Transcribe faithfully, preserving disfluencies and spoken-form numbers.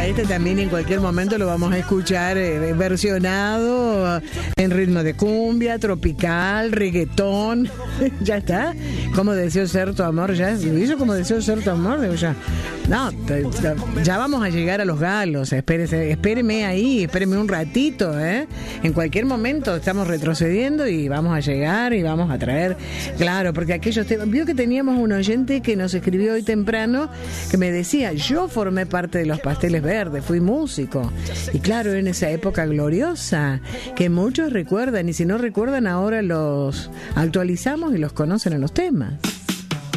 gusta este también, en cualquier momento lo vamos a escuchar eh, versionado en ritmo de cumbia, tropical, reggaetón. Ya está. Como deseo ser tu amor, ya lo hizo como deseo ser tu amor, digo ya. No, te, te, ya vamos a llegar a los galos, espérese, espéreme ahí, espéreme un ratito, ¿eh? En cualquier momento estamos retrocediendo y vamos a llegar y vamos a traer, claro, porque aquellos temas, vio que teníamos un oyente que nos escribió hoy temprano que me decía, yo formé parte de los Pasteles Verdes, fui músico, y claro, en esa época gloriosa, que muchos recuerdan, y si no recuerdan ahora los actualizamos y los conocen en los temas.